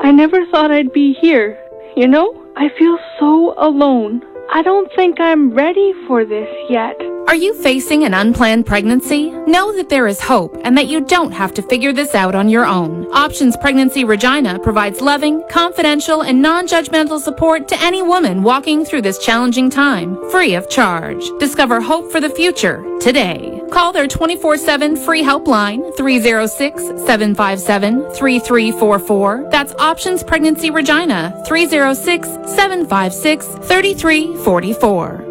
I never thought I'd be here. You know, I feel so alone. I don't think I'm ready for this yet. Are you facing an unplanned pregnancy? Know that there is hope and that you don't have to figure this out on your own. Options Pregnancy Regina provides loving, confidential, and non-judgmental support to any woman walking through this challenging time, free of charge. Discover hope for the future today. Call their 24/7 free helpline, 306-757-3344. That's Options Pregnancy Regina, 306-756-3344.